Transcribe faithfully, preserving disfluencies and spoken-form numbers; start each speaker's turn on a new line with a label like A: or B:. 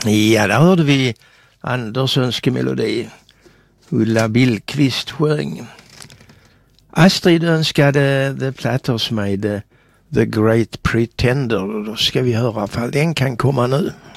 A: Ja, där hörde vi Anders önskemelodi. Ulla Billqvist sjöng. Astrid önskade The Platters med The Great Pretender. Då ska vi höra ifall den kan komma nu.